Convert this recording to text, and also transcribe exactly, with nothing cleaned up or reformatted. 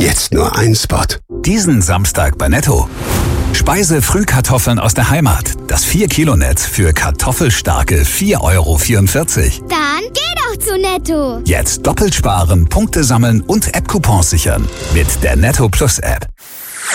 Jetzt nur ein Spot. Diesen Samstag bei Netto. Speise Frühkartoffeln aus der Heimat. Das vier Kilo Netz für kartoffelstarke vier Euro vierundvierzig. Dann geh doch zu Netto. Jetzt doppelt sparen, Punkte sammeln und App-Coupons sichern. Mit der Netto Plus App.